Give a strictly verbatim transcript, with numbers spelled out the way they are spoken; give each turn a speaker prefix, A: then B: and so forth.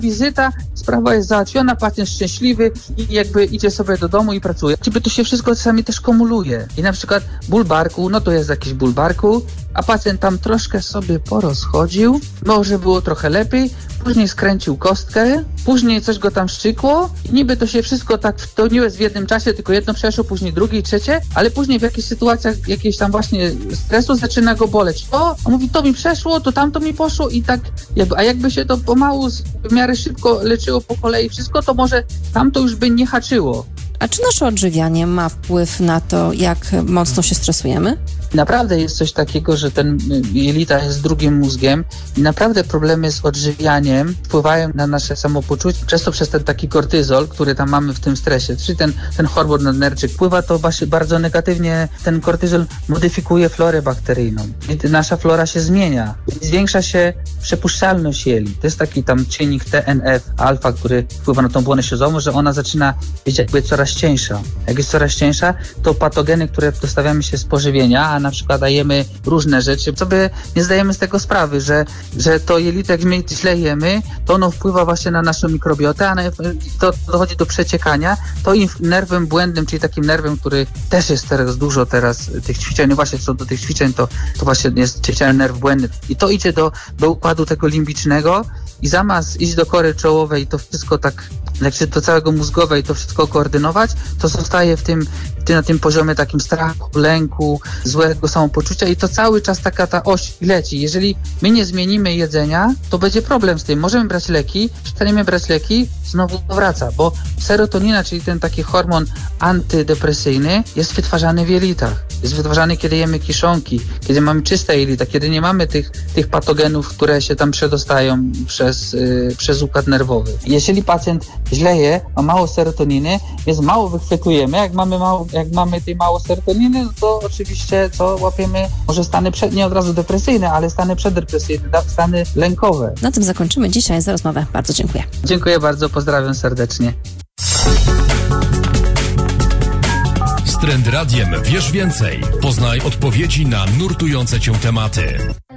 A: wizyta, sprawa jest załatwiona, pacjent szczęśliwy i jakby idzie sobie do domu i pracuje. Jakby to się wszystko czasami też kumuluje. I na przykład ból barku, no to jest jakiś ból barku, a pacjent tam troszkę sobie porozchodził, może było trochę lepiej, później skręcił kostkę, później coś go tam szczykło i niby to się wszystko tak to nie jest w jednym czasie, tylko jedno przeszło, później drugie i trzecie, ale później w jakichś sytuacjach jakiegoś tam właśnie stresu zaczyna go boleć. O, on mówi, to mi przeszło, to tamto mi poszło i tak, jakby, a jakby się to pomału w miarę szybko leczyło po kolei wszystko, to może tamto już by nie haczyło.
B: A czy nasze odżywianie ma wpływ na to, jak mocno się stresujemy?
A: Naprawdę jest coś takiego, że ten jelita jest drugim mózgiem i naprawdę problemy z odżywianiem wpływają na nasze samopoczucie. Często przez ten taki kortyzol, który tam mamy w tym stresie, czyli ten, ten hormon nadnerczy, wpływa to właśnie bardzo negatywnie. Ten kortyzol modyfikuje florę bakteryjną. I nasza flora się zmienia. Zwiększa się przepuszczalność jelit. To jest taki tam czynnik T N F alfa, który wpływa na tą błonę śluzową, że ona zaczyna być jakby coraz cieńsza. Jak jest coraz cieńsza, to patogeny, które dostawiamy się z pożywienia, a na przykład dajemy różne rzeczy, sobie nie zdajemy z tego sprawy, że, że to jelito, jak my źle jemy, to ono wpływa właśnie na naszą mikrobiotę, a to dochodzi do przeciekania, to i nerwem błędnym, czyli takim nerwem, który też jest teraz dużo teraz tych ćwiczeń, no właśnie co do tych ćwiczeń, to, to właśnie jest ćwiczenie nerw błędny i to idzie do, do układu tego limbicznego i zamiast iść do kory czołowej, to wszystko tak, jak do całego mózgowej i to wszystko koordynować, to zostaje w tym, na tym poziomie takim strachu, lęku, złego samopoczucia i to cały czas taka ta oś leci. Jeżeli my nie zmienimy jedzenia, to będzie problem z tym. Możemy brać leki, przestaniemy brać leki, znowu to wraca, bo serotonina, czyli ten taki hormon antydepresyjny, jest wytwarzany w jelitach. Jest wytwarzany, kiedy jemy kiszonki, kiedy mamy czyste jelita, kiedy nie mamy tych, tych patogenów, które się tam przedostają przez, yy, przez układ nerwowy. Jeżeli pacjent źle je, ma mało serotoniny, więc mało wychwytujemy. Jak mamy, mało, jak mamy tej mało serotoniny, no to oczywiście co łapiemy, może stany przed, nie od razu depresyjne, ale stany przeddepresyjne, stany lękowe.
B: Na tym zakończymy dzisiaj za rozmowę. Bardzo dziękuję.
A: Dziękuję bardzo, pozdrawiam serdecznie.
C: Z Trend Radiem wiesz więcej. Poznaj odpowiedzi na nurtujące cię tematy.